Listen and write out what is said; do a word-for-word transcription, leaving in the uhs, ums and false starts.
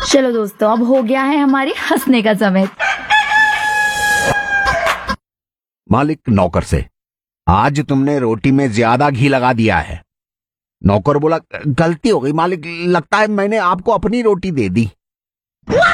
चलो दोस्तों, अब हो गया है हमारे हंसने का समय। मालिक नौकर से, आज तुमने रोटी में ज्यादा घी लगा दिया है। नौकर बोला, गलती हो गई मालिक, लगता है मैंने आपको अपनी रोटी दे दी।